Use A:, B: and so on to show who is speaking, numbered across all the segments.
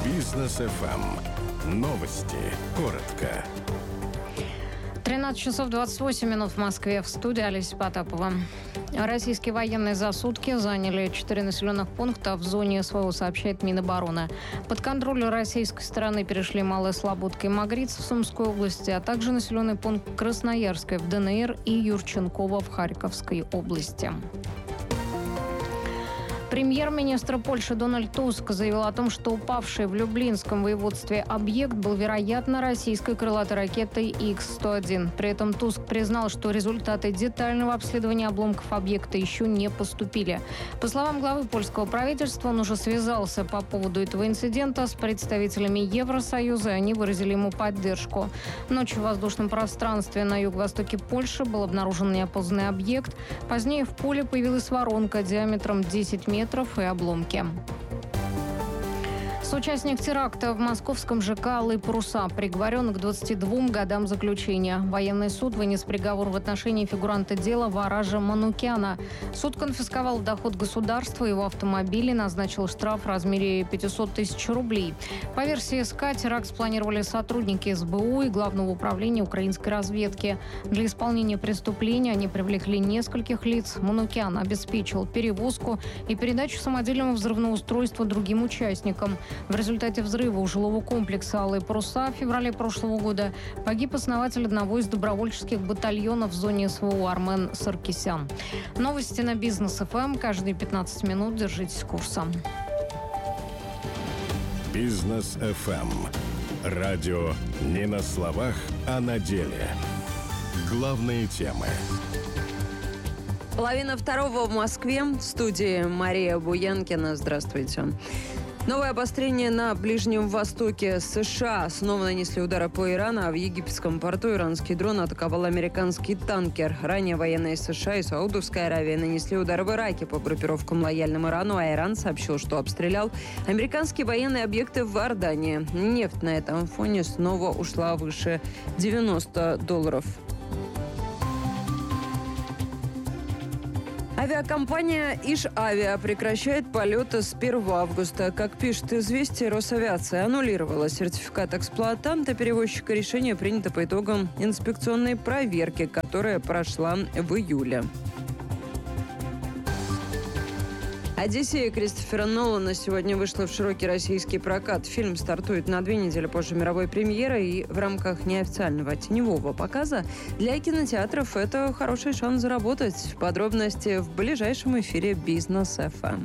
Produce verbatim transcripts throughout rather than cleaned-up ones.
A: Бизнес эф эм. Новости. Коротко.
B: тринадцать часов двадцать восемь минут в Москве. В студии Олеся Потапова. Российские военные за сутки заняли четыре населенных пункта в зоне СВО, сообщает Минобороны. Под контроль российской стороны перешли Малая Слободка и Магриц в Сумской области, а также населенный пункт Красноярское в ДНР и Юрченково в Харьковской области. Премьер-министр Польши Дональд Туск заявил о том, что упавший в Люблинском воеводстве объект был, вероятно, российской крылатой ракетой икс сто один. При этом Туск признал, что результаты детального обследования обломков объекта еще не поступили. По словам главы польского правительства, он уже связался по поводу этого инцидента с представителями Евросоюза, и они выразили ему поддержку. Ночью в воздушном пространстве на юго-востоке Польши был обнаружен неопознанный объект. Позднее в поле появилась воронка диаметром десять метров и обломки. Соучастник теракта в московском ЖК «Алые паруса» приговорен к двадцати двум годам заключения. Военный суд вынес приговор в отношении фигуранта дела Ваража Манукяна. Суд конфисковал доход государства, его автомобили, назначил штраф в размере пятьсот тысяч рублей. По версии СК, теракт спланировали сотрудники СБУ и Главного управления украинской разведки. Для исполнения преступления они привлекли нескольких лиц. Манукян обеспечил перевозку и передачу самодельного взрывного устройства другим участникам. В результате взрыва у жилого комплекса «Алые паруса» в феврале прошлого года погиб основатель одного из добровольческих батальонов в зоне СВО Армен Саркисян. Новости на Бизнес эф эм. Каждые пятнадцать минут держитесь курса.
A: Бизнес эф эм. Радио не на словах, а на деле. Главные темы.
C: Половина второго в Москве. В студии Мария Буянкина. Здравствуйте. Новое обострение на Ближнем Востоке. США снова нанесли удары по Ирану, а в египетском порту иранский дрон атаковал американский танкер. Ранее военные США и Саудовская Аравия нанесли удары в Ираке по группировкам, лояльным Ирану, а Иран сообщил, что обстрелял американские военные объекты в Иордании. Нефть на этом фоне снова ушла выше девяноста долларов. Авиакомпания «Иш-Авиа» прекращает полеты с первого августа. Как пишет «Известия», Росавиация аннулировала сертификат эксплуатанта перевозчика. Решение принято по итогам инспекционной проверки, которая прошла в июле. «Одиссея» Кристофера Нолана сегодня вышла в широкий российский прокат. Фильм стартует на две недели позже мировой премьеры, и в рамках неофициального теневого показа для кинотеатров это хороший шанс заработать. Подробности в ближайшем эфире Бизнес эф эм.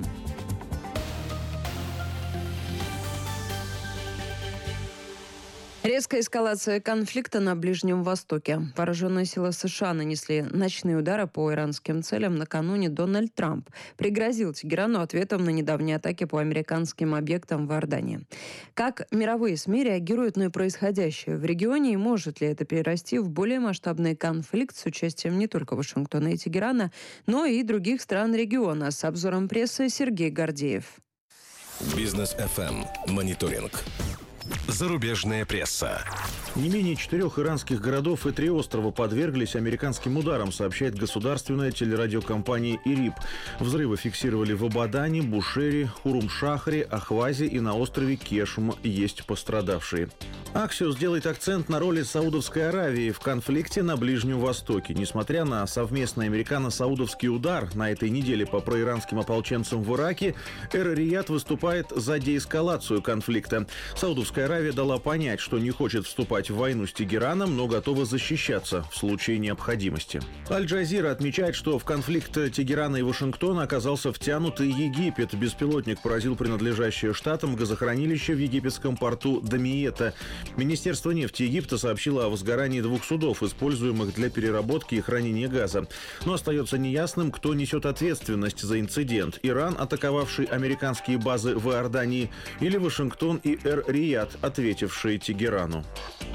C: Резкая эскалация конфликта на Ближнем Востоке. Вооруженные силы США нанесли ночные удары по иранским целям. Накануне Дональд Трамп пригрозил Тегерану ответом на недавние атаки по американским объектам в Иордании. Как мировые СМИ реагируют на происходящее в регионе, и может ли это перерасти в более масштабный конфликт с участием не только Вашингтона и Тегерана, но и других стран региона? С обзором прессы Сергей Гордеев.
A: Бизнес эф эм. Мониторинг. Зарубежная пресса.
D: Не менее четырех иранских городов и три острова подверглись американским ударам, сообщает государственная телерадиокомпания ИРИБ. Взрывы фиксировали в Абадане, Бушере, Хурум-Шахре, Ахвазе и на острове Кешм. Есть пострадавшие. Аксиос делает акцент на роли Саудовской Аравии в конфликте на Ближнем Востоке. Несмотря на совместный американо-саудовский удар на этой неделе по проиранским ополченцам в Ираке, Эр-Рияд выступает за деэскалацию конфликта. Саудовская Аравия дала понять, что не хочет вступать в войну с Тегераном, но готова защищаться в случае необходимости. Аль-Джазира отмечает, что в конфликт Тегерана и Вашингтона оказался втянут и Египет. Беспилотник поразил принадлежащее штатам газохранилище в египетском порту Дамиета. Министерство нефти Египта сообщило о возгорании двух судов, используемых для переработки и хранения газа. Но остается неясным, кто несет ответственность за инцидент. Иран, атаковавший американские базы в Иордании, или Вашингтон и Эр-Рияд, ответившие Тегерану.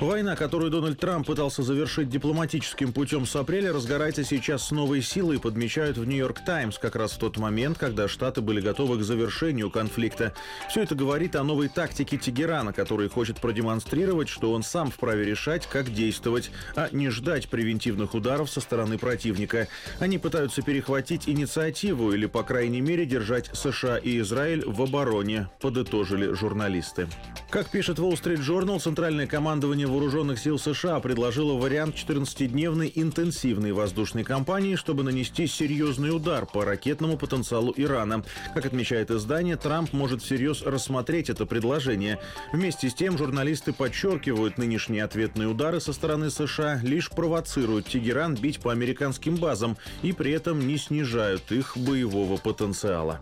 D: Война, которую Дональд Трамп пытался завершить дипломатическим путем с апреля, разгорается сейчас с новой силой, подмечают в «Нью-Йорк Таймс», как раз в тот момент, когда Штаты были готовы к завершению конфликта. Все это говорит о новой тактике Тегерана, который хочет продемонстрировать, что он сам вправе решать, как действовать, а не ждать превентивных ударов со стороны противника. Они пытаются перехватить инициативу или, по крайней мере, держать США и Израиль в обороне, подытожили журналисты. Как пишет Wall Street Journal, центральное командование Вооруженных сил США предложило вариант четырнадцатидневной интенсивной воздушной кампании, чтобы нанести серьезный удар по ракетному потенциалу Ирана. Как отмечает издание, Трамп может всерьез рассмотреть это предложение. Вместе с тем, журналисты подчеркивают, нынешние ответные удары со стороны США лишь провоцируют Тегеран бить по американским базам и при этом не снижают их боевого потенциала.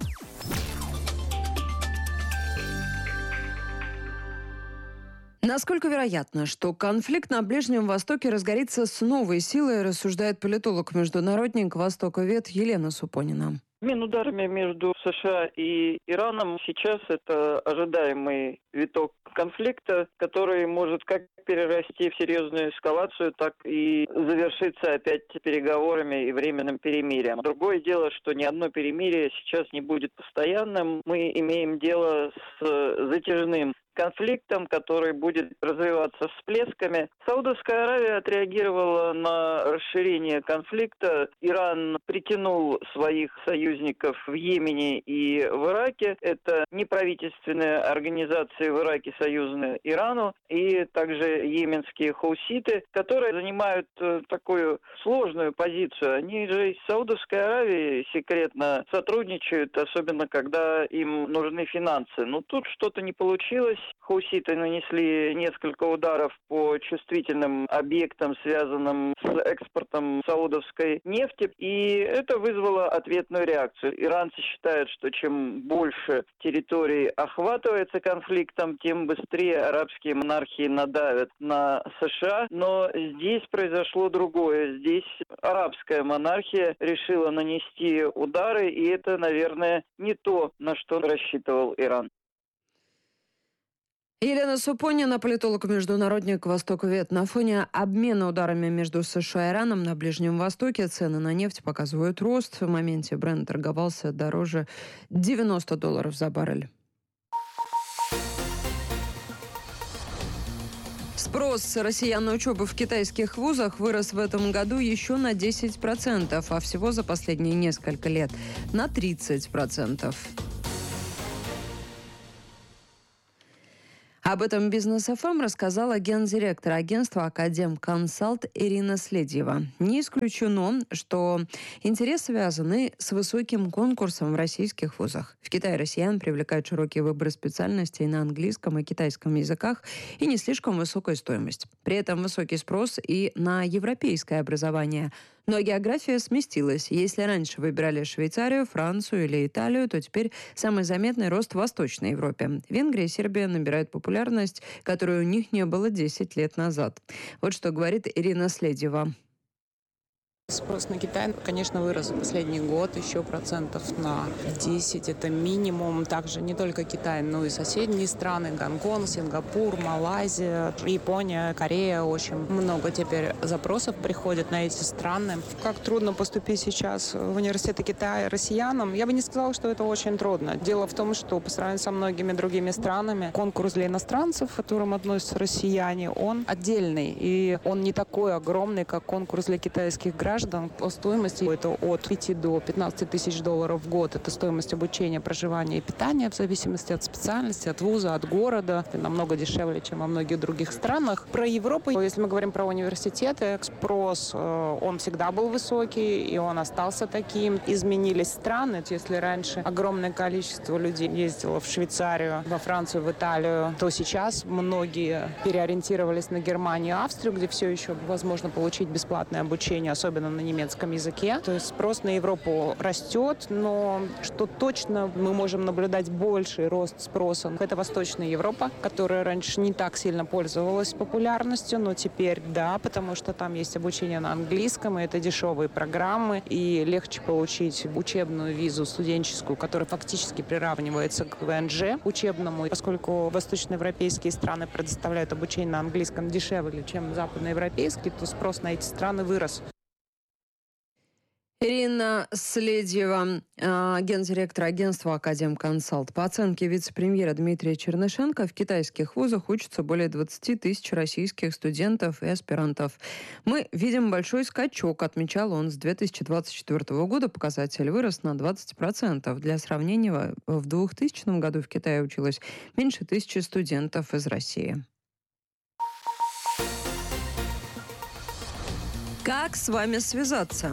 C: Насколько вероятно, что конфликт на Ближнем Востоке разгорится с новой силой, рассуждает политолог-международник, востоковед Елена Супонина.
E: Обмен ударами между США и Ираном сейчас это ожидаемый виток конфликта, который может как перерасти в серьезную эскалацию, так и завершиться опять переговорами и временным перемирием. Другое дело, что ни одно перемирие сейчас не будет постоянным. Мы имеем дело с затяжным конфликтом, который будет развиваться всплесками. Саудовская Аравия отреагировала на расширение конфликта. Иран притянул своих союзников в Йемене и в Ираке. Это неправительственные организации в Ираке, союзные Ирану, и также йеменские хауситы, которые занимают такую сложную позицию. Они же из Саудовской Аравии секретно сотрудничают, особенно когда им нужны финансы. Но тут что-то не получилось. Хауситы нанесли несколько ударов по чувствительным объектам, связанным с экспортом саудовской нефти, и это вызвало ответную реакцию. Иранцы считают, что чем больше территорий охватывается конфликтом, тем быстрее арабские монархии надавят на США. Но здесь произошло другое. Здесь арабская монархия решила нанести удары, и это, наверное, не то, на что рассчитывал Иран.
C: Елена Супонина, политолог-международник, востоковед. На фоне обмена ударами между США и Ираном на Ближнем Востоке цены на нефть показывают рост. В моменте Брент торговался дороже девяносто долларов за баррель. Спрос россиян на учебу в китайских вузах вырос в этом году еще на десять процентов, а всего за последние несколько лет на тридцать процентов. Об этом Бизнес эф эм рассказала гендиректор агентства «Академконсалт» Ирина Следьева. Не исключено, что интерес связаны с высоким конкурсом в российских вузах. В Китае россиян привлекает широкий выбор специальностей на английском и китайском языках и не слишком высокая стоимость. При этом высокий спрос и на европейское образование. Но география сместилась. Если раньше выбирали Швейцарию, Францию или Италию, то теперь самый заметный рост в Восточной Европе. Венгрия и Сербия набирают популярность, которой у них не было десять лет назад. Вот что говорит Ирина Следьева.
F: Спрос на Китай, конечно, вырос за последний год еще процентов на десять. Это минимум. Также не только Китай, но и соседние страны. Гонконг, Сингапур, Малайзия, Япония, Корея. Очень много теперь запросов приходит на эти страны. Как трудно поступить сейчас в университеты Китая россиянам? Я бы не сказала, что это очень трудно. Дело в том, что по сравнению со многими другими странами, конкурс для иностранцев, к которым относятся россияне, он отдельный. И он не такой огромный, как конкурс для китайских граждан. По стоимости это от пяти до пятнадцати тысяч долларов в год. Это стоимость обучения, проживания и питания в зависимости от специальности, от вуза, от города. Это намного дешевле, чем во многих других странах. Про Европу, если мы говорим про университеты, спрос, он всегда был высокий, и он остался таким. Изменились страны. Если раньше огромное количество людей ездило в Швейцарию, во Францию, в Италию, то сейчас многие переориентировались на Германию и Австрию, где все еще возможно получить бесплатное обучение, особенно именно на немецком языке. То есть спрос на Европу растет, но что точно мы можем наблюдать больший рост спроса, это Восточная Европа, которая раньше не так сильно пользовалась популярностью, но теперь да, потому что там есть обучение на английском, и это дешевые программы, и легче получить учебную визу студенческую, которая фактически приравнивается к вэ эн жэ учебному, поскольку восточноевропейские страны предоставляют обучение на английском дешевле, чем западноевропейские, то спрос на эти страны вырос.
C: Ирина Следьева, гендиректор агентства «Академконсалт». По оценке вице-премьера Дмитрия Чернышенко, в китайских вузах учатся более двадцать тысяч российских студентов и аспирантов. Мы видим большой скачок, отмечал он. С две тысячи двадцать четвёртого года показатель вырос на двадцать процентов. Для сравнения, в двухтысячном году в Китае училось меньше тысячи студентов из России. Как с вами связаться?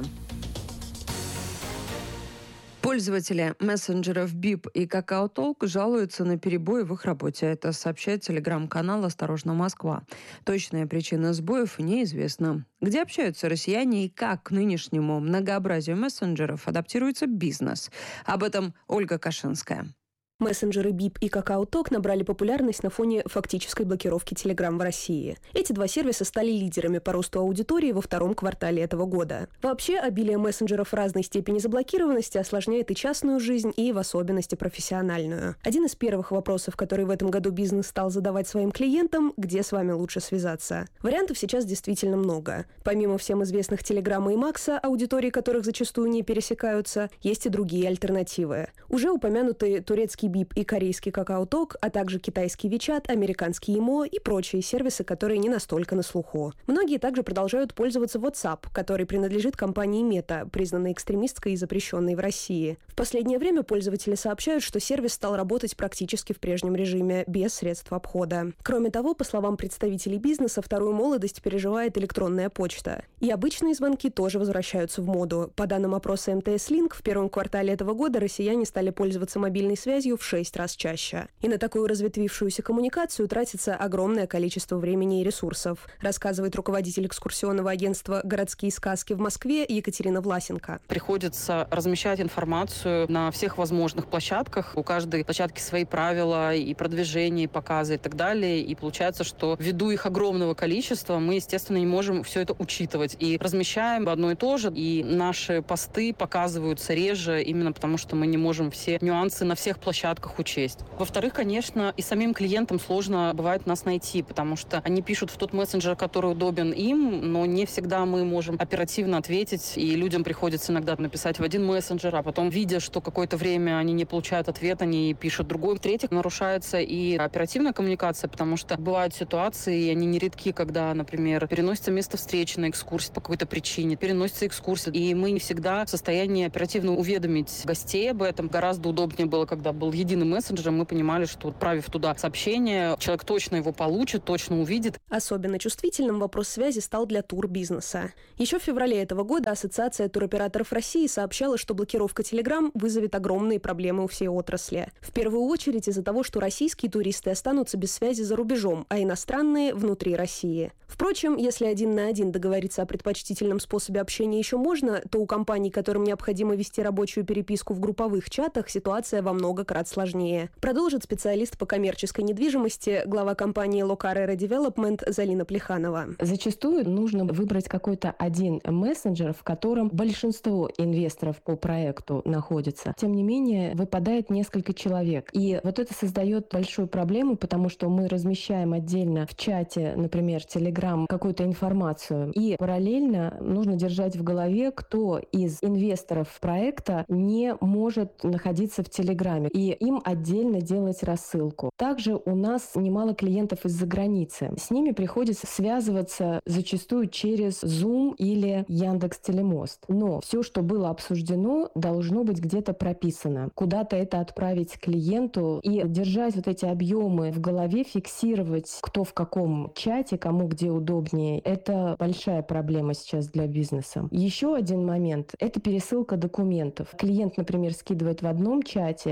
C: Пользователи мессенджеров Бип и Какао-Толк жалуются на перебои в их работе. Это сообщает телеграм-канал «Осторожно, Москва». Точная причина сбоев неизвестна. Где общаются россияне и как к нынешнему многообразию мессенджеров адаптируется бизнес? Об этом Ольга Кашинская.
G: Мессенджеры Бип и Какао-Ток набрали популярность на фоне фактической блокировки Telegram в России. Эти два сервиса стали лидерами по росту аудитории во втором квартале этого года. Вообще, обилие мессенджеров разной степени заблокированности осложняет и частную жизнь, и в особенности профессиональную. Один из первых вопросов, который в этом году бизнес стал задавать своим клиентам, где с вами лучше связаться. Вариантов сейчас действительно много. Помимо всем известных Телеграма и Макса, аудитории которых зачастую не пересекаются, есть и другие альтернативы. Уже упомянутые турецкий Бип и корейский Какао-Ток, а также китайский Вичат, американский Имо и прочие сервисы, которые не настолько на слуху. Многие также продолжают пользоваться WhatsApp, который принадлежит компании Мета, признанной экстремистской и запрещенной в России. В последнее время пользователи сообщают, что сервис стал работать практически в прежнем режиме, без средств обхода. Кроме того, по словам представителей бизнеса, вторую молодость переживает электронная почта. И обычные звонки тоже возвращаются в моду. По данным опроса эм тэ эс Link, в первом квартале этого года россияне стали пользоваться мобильной связью в шесть раз чаще. И на такую разветвившуюся коммуникацию тратится огромное количество времени и ресурсов, рассказывает руководитель экскурсионного агентства «Городские сказки» в Москве Екатерина Власенко.
H: Приходится размещать информацию на всех возможных площадках. У каждой площадки свои правила и продвижение, и показы и так далее. И получается, что ввиду их огромного количества мы, естественно, не можем все это учитывать. И размещаем одно и то же. И наши посты показываются реже, именно потому что мы не можем все нюансы на всех площадках учесть. Во-вторых, конечно, и самим клиентам сложно бывает нас найти, потому что они пишут в тот мессенджер, который удобен им, но не всегда мы можем оперативно ответить, и людям приходится иногда написать в один мессенджер, а потом, видя, что какое-то время они не получают ответ, они пишут другой. В-третьих, нарушается и оперативная коммуникация, потому что бывают ситуации, и они нередки, когда, например, переносится место встречи на экскурсию по какой-то причине, переносится экскурсия, и мы не всегда в состоянии оперативно уведомить гостей об этом. Гораздо удобнее было, когда был единым мессенджером, мы понимали, что, отправив туда сообщение, человек точно его получит, точно увидит.
G: Особенно чувствительным вопрос связи стал для турбизнеса. Еще в феврале этого года Ассоциация туроператоров России сообщала, что блокировка Telegram вызовет огромные проблемы у всей отрасли. В первую очередь из-за того, что российские туристы останутся без связи за рубежом, а иностранные – внутри России. Впрочем, если один на один договориться о предпочтительном способе общения еще можно, то у компаний, которым необходимо вести рабочую переписку в групповых чатах, ситуация во много крат сложнее. Продолжит специалист по коммерческой недвижимости, глава компании Locarera Development Залина Плеханова.
I: Зачастую нужно выбрать какой-то один мессенджер, в котором большинство инвесторов по проекту находится. Тем не менее, выпадает несколько человек. И вот это создает большую проблему, потому что мы размещаем отдельно в чате, например, Telegram, какую-то информацию. И параллельно нужно держать в голове, кто из инвесторов проекта не может находиться в Телеграме. И им отдельно делать рассылку. Также у нас немало клиентов из-за границы. С ними приходится связываться зачастую через Zoom или Яндекс.Телемост. Но все, что было обсуждено, должно быть где-то прописано. Куда-то это отправить клиенту и держать вот эти объемы в голове, фиксировать, кто в каком чате, кому где удобнее. Это большая проблема сейчас для бизнеса. Еще один момент – это пересылка документов. Клиент, например, скидывает в одном чате, юрист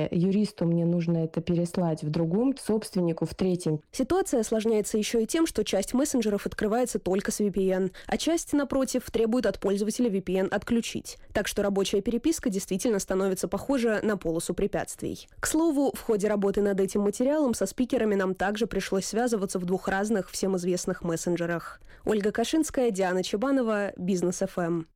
I: юристу мне нужно это переслать в другом, собственнику в третьем.
G: Ситуация осложняется еще и тем, что часть мессенджеров открывается только с ви пи эн, а часть, напротив, требует от пользователя ви пи эн отключить. Так что рабочая переписка действительно становится похожа на полосу препятствий. К слову, в ходе работы над этим материалом со спикерами нам также пришлось связываться в двух разных всем известных мессенджерах. Ольга Кашинская, Диана Чебанова, Бизнес эф эм.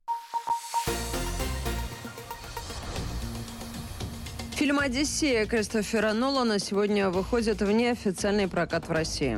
C: Фильм «Одиссея» Кристофера Нолана сегодня выходит в неофициальный прокат в России.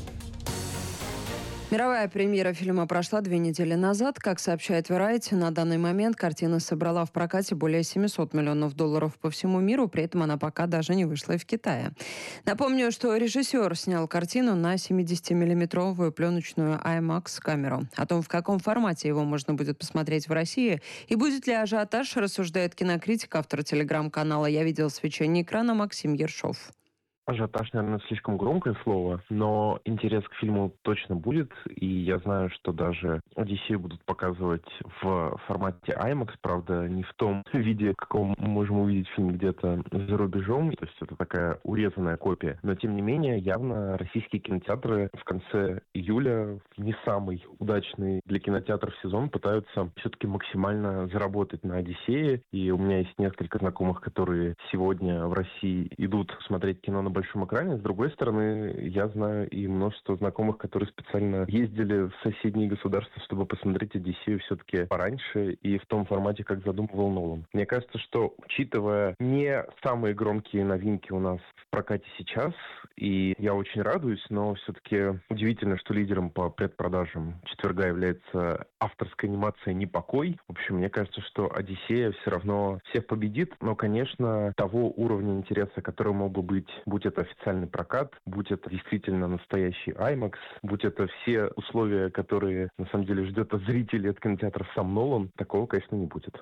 C: Мировая премьера фильма прошла две недели назад. Как сообщает Variety, на данный момент картина собрала в прокате более семьсот миллионов долларов по всему миру, при этом она пока даже не вышла и в Китае. Напомню, что режиссер снял картину на семидесятимиллиметровую пленочную IMAX камеру. О том, в каком формате его можно будет посмотреть в России и будет ли ажиотаж, рассуждает кинокритик, автор телеграм-канала «Я видел свечение экрана» Максим Ершов.
J: Ажиотаж, наверное, слишком громкое слово, но интерес к фильму точно будет, и я знаю, что даже «Одиссею» будут показывать в формате IMAX, правда, не в том виде, в каком мы можем увидеть фильм где-то за рубежом, то есть это такая урезанная копия, но тем не менее явно российские кинотеатры в конце июля, в не самый удачный для кинотеатров сезон, пытаются все-таки максимально заработать на «Одиссее», и у меня есть несколько знакомых, которые сегодня в России идут смотреть кино на большом экране. С другой стороны, я знаю и множество знакомых, которые специально ездили в соседние государства, чтобы посмотреть «Одиссею» все-таки пораньше и в том формате, как задумывал Нолан. Мне кажется, что, учитывая не самые громкие новинки у нас в прокате сейчас, и я очень радуюсь, но все-таки удивительно, что лидером по предпродажам четверга является авторская анимация «Непокой». В общем, мне кажется, что «Одиссея» все равно всех победит, но, конечно, того уровня интереса, который мог бы быть, будь это официальный прокат, будь это действительно настоящий IMAX, будь это все условия, которые на самом деле ждет от зрителей, от кинотеатров сам Нолан, такого, конечно, не будет.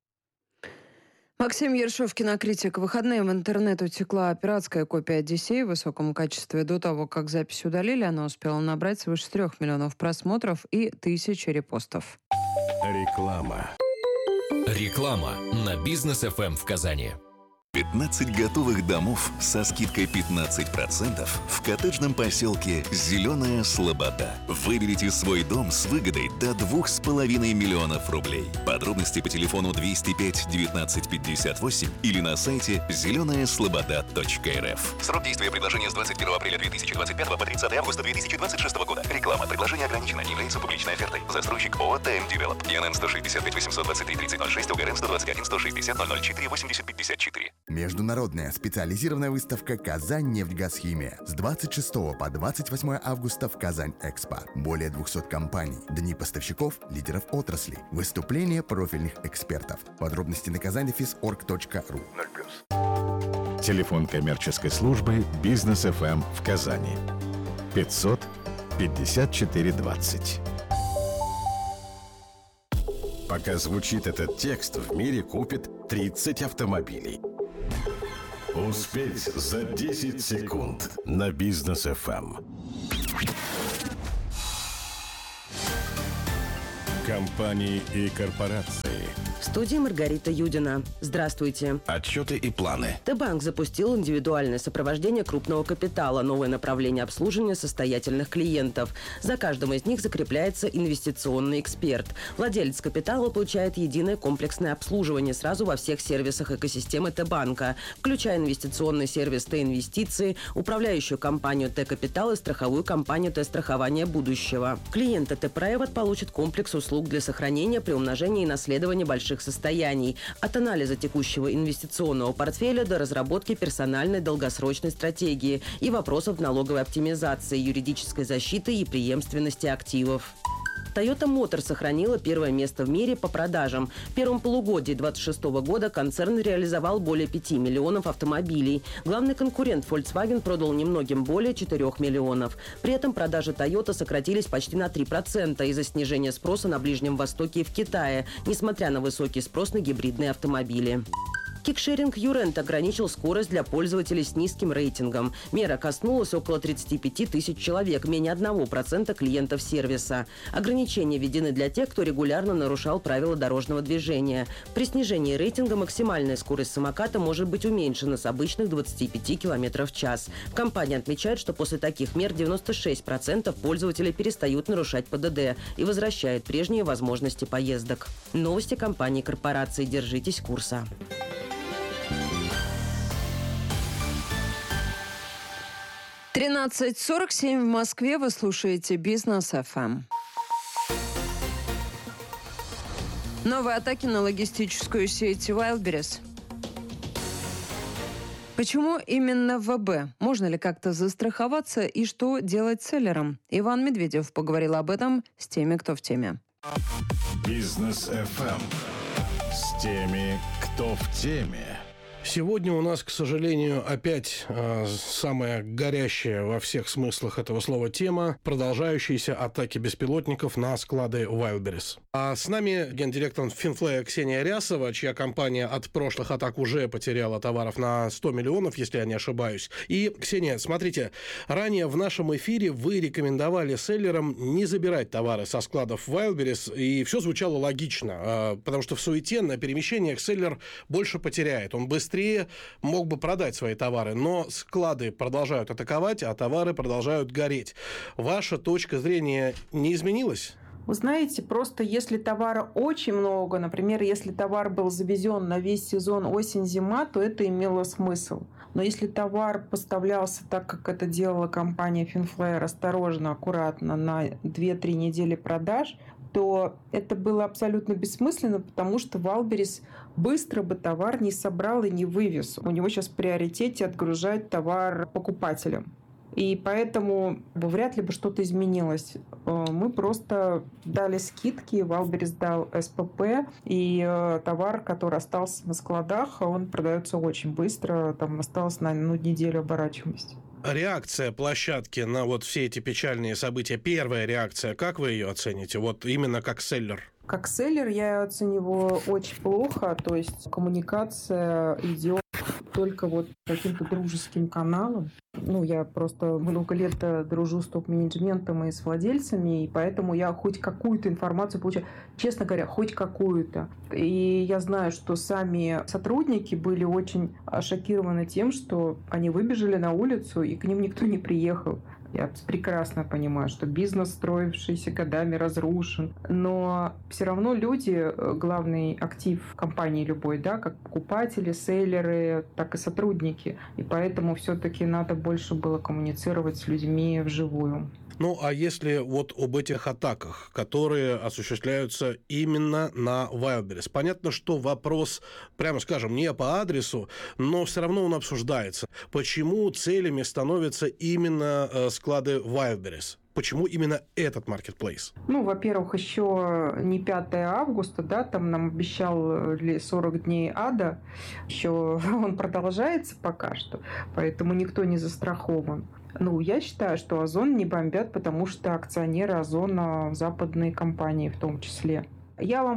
C: Максим Ершов, кинокритик. В выходные в интернет утекла пиратская копия «Одиссеи» в высоком качестве. До того, как запись удалили, она успела набрать свыше трех миллионов просмотров и тысячи репостов.
A: Реклама.
K: Реклама на Бизнес эф эм в Казани.
L: пятнадцать готовых домов со скидкой пятнадцать процентов в коттеджном поселке «Зеленая Слобода». Выберите свой дом с выгодой до двух с половиной миллионов рублей. Подробности по телефону двести пять девятнадцать пятьдесят восемь или на сайте зеленая слобода точка эр эф. Срок действия предложения с двадцать первого апреля две тысячи двадцать пятого по тридцатое августа две тысячи двадцать шестого года. Реклама. Предложение ограничено. Не является публичной офертой. Застройщик ООО «ТМ Девелоп». ИНН сто шестьдесят пять восемьсот двадцать три тридцать ноль шесть, УГРН сто двадцать один сто шестьдесят ноль ноль четыре восемьдесят пятьдесят четыре.
M: Международная специализированная выставка «Казань-Нефтьгазхимия» с двадцать шестого по двадцать восьмое августа в Казань-Экспо. Более двухсот компаний, дни поставщиков, лидеров отрасли, выступления профильных экспертов. Подробности на казаньдефис точка орг точка ру.
A: Телефон коммерческой службы «Бизнес эф эм» в Казани. пятьсот пятьдесят четыре двадцать. Пока звучит этот текст, в мире купят тридцать автомобилей. Успеть за десять секунд на Бизнес эф эм. Компании и корпорации.
N: В студии Маргарита Юдина. Здравствуйте.
A: Отчеты и планы.
N: Т-банк запустил индивидуальное сопровождение крупного капитала, новое направление обслуживания состоятельных клиентов. За каждым из них закрепляется инвестиционный эксперт. Владелец капитала получает единое комплексное обслуживание сразу во всех сервисах экосистемы Т-банка, включая инвестиционный сервис Т-инвестиции, управляющую компанию Т-капитал и страховую компанию Т-страхование будущего. Клиенты Т-Private получат комплекс услуг для сохранения, приумножения и наследования больших состояний. От анализа текущего инвестиционного портфеля до разработки персональной долгосрочной стратегии и вопросов налоговой оптимизации, юридической защиты и преемственности активов. Toyota Motor сохранила первое место в мире по продажам. В первом полугодии две тысячи двадцать шестого года концерн реализовал более пяти миллионов автомобилей. Главный конкурент Volkswagen продал немногим более четырёх миллионов. При этом продажи Toyota сократились почти на три процента из-за снижения спроса на Ближнем Востоке и в Китае, несмотря на высокий спрос на гибридные автомобили. Кикшеринг Юрент ограничил скорость для пользователей с низким рейтингом. Мера коснулась около тридцати пяти тысяч человек, менее одного процента клиентов сервиса. Ограничения введены для тех, кто регулярно нарушал правила дорожного движения. При снижении рейтинга максимальная скорость самоката может быть уменьшена с обычных двадцати пяти километров в час. Компания отмечает, что после таких мер девяносто шесть процентов пользователей перестают нарушать ПДД и возвращает прежние возможности поездок. Новости компании корпорации. Держитесь курса.
C: тринадцать сорок семь в Москве. Вы слушаете Бизнес эф эм. Новые атаки на логистическую сеть Wildberries. Почему именно ВБ? Можно ли как-то застраховаться и что делать с селлером? Иван Медведев поговорил об этом с теми, кто в теме.
A: Бизнес эф эм. С теми, кто в теме.
O: Сегодня у нас, к сожалению, опять э, самая горящая во всех смыслах этого слова тема – продолжающиеся атаки беспилотников на склады Wildberries. А с нами гендиректор Финфлея Ксения Рясова, чья компания от прошлых атак уже потеряла товаров на сто миллионов, если я не ошибаюсь. И, Ксения, смотрите, ранее в нашем эфире вы рекомендовали селлерам не забирать товары со складов Wildberries, и все звучало логично, э, потому что в суете на перемещениях селлер больше потеряет, он быстрее мог бы продать свои товары, но склады продолжают атаковать, а товары продолжают гореть. Ваша точка зрения не изменилась?
P: Вы знаете, просто если товара очень много, например, если товар был завезен на весь сезон осень-зима, то это имело смысл. Но если товар поставлялся так, как это делала компания Finflyer, осторожно, аккуратно, на две-три недели продаж, то это было абсолютно бессмысленно, потому что Wildberries быстро бы товар не собрал и не вывез. У него сейчас в приоритете отгружать товар покупателям. И поэтому вряд ли бы что-то изменилось. Мы просто дали скидки, Wildberries дал эс пэ пэ, и товар, который остался на складах, он продается очень быстро. Там осталось на ну, неделю оборачиваемости.
O: Реакция площадки на вот все эти печальные события, первая реакция, как вы ее оцените? Вот именно как селлер.
P: Как селлер я оцениваю очень плохо, то есть коммуникация идет только вот каким-то дружеским каналом. Ну, я просто много лет дружу с топ-менеджментом и с владельцами, и поэтому я хоть какую-то информацию получаю. Честно говоря, хоть какую-то. И я знаю, что сами сотрудники были очень шокированы тем, что они выбежали на улицу, и к ним никто не приехал. Я прекрасно понимаю, что бизнес, строившийся годами, разрушен. Но все равно люди, главный актив компании любой, да, как покупатели, селлеры, так и сотрудники. И поэтому все-таки надо больше было коммуницировать с людьми вживую.
O: Ну, а если вот об этих атаках, которые осуществляются именно на Wildberries? Понятно, что вопрос, прямо скажем, не по адресу, но все равно он обсуждается. Почему целями становятся именно э, склады Wildberries? Почему именно этот маркетплейс?
P: Ну, во-первых, еще не пятое августа, да, там нам обещал сорок дней ада, еще он продолжается пока что, поэтому никто не застрахован. Ну, я считаю, что Озон не бомбят, потому что акционеры Озона западные компании в том числе. Я вам